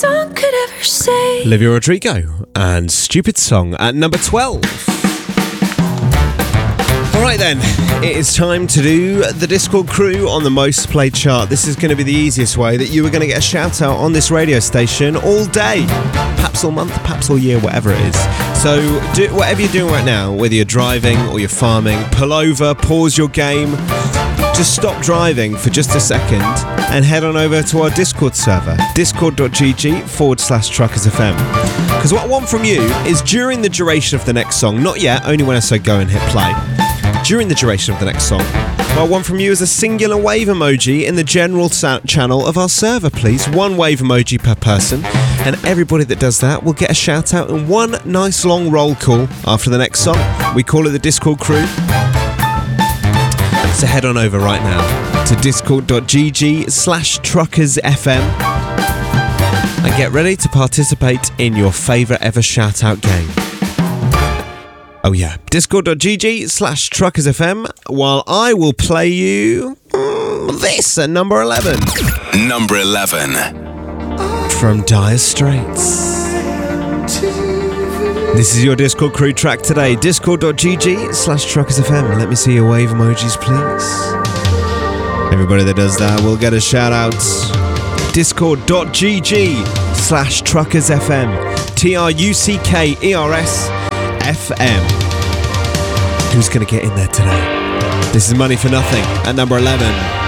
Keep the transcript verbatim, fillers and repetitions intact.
song could ever say. Olivia Rodrigo and Stupid Song at number twelve. Alright then, it is time to do the Discord Crew on the most played chart. This is going to be the easiest way that you are going to get a shout out on this radio station all day. Perhaps all month, perhaps all year, whatever it is. So do whatever you're doing right now, whether you're driving or you're farming, pull over, pause your game, just stop driving for just a second and head on over to our Discord server, discord.gg forward slash truckersfm. Because what I want from you is during the duration of the next song, not yet, only when I say go and hit play, during the duration of the next song, what I want from you is a singular wave emoji in the general sa- channel of our server, please. One wave emoji per person, and everybody that does that will get a shout out and one nice long roll call after the next song. We call it the Discord Crew. So head on over right now to discord.gg slash truckersfm and get ready to participate in your favourite ever shout out game. Oh yeah, discord.gg slash truckersfm, while I will play you mm, this at number eleven. Number eleven. From Dire Straits. This is your Discord Crew track today. Discord.gg slash truckersfm. Let me see your wave emojis, please. Everybody that does that will get a shout out. Discord.gg slash truckersfm. T R U C K E R S F M. Who's going to get in there today? This is Money for Nothing at number eleven.